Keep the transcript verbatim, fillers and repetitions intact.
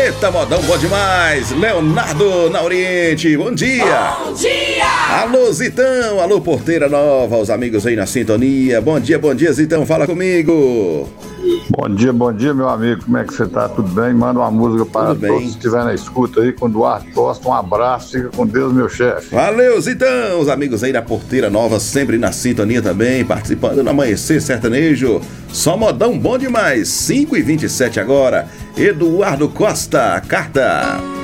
Eita, modão bom demais. Leonardo na Oriente, bom dia. Bom dia. Alô, Zitão, alô, Porteira Nova, os amigos aí na sintonia. Bom dia, bom dia, Zitão, fala comigo. Bom dia, bom dia, meu amigo. Como é que você tá? Tudo bem? Manda uma música para Tudo todos bem. que estiverem na escuta aí com o Duarte Costa. Um abraço, fica com Deus, meu chefe. Valeu, Zitão, os amigos aí da Porteira Nova, sempre na sintonia também, participando no Amanhecer Sertanejo. Só modão bom demais, cinco e vinte e sete agora. Eduardo Costa, carta.